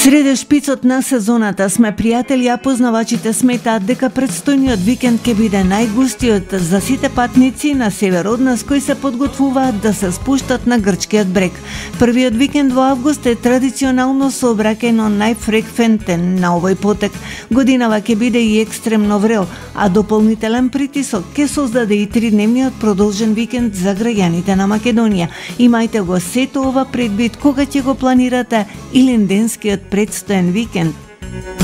Среде шпицот на сезоната сме пријатели, а познавачите сметаат дека предстојниот викенд ќе биде најгустиот за сите патници на север од нас кои се подготвуваат да се спуштат на грчкиот брег. Првиот викенд во август е традиционално сообраќајно најфреквентен на овој потек. Годинава ќе биде и екстремно врел, а дополнителен притисок ќе создаде и тридневниот продолжен викенд за граѓаните на Македонија. Имајте го сето ова предвид кога ќе го планирате илинденскиот предстоен викенд.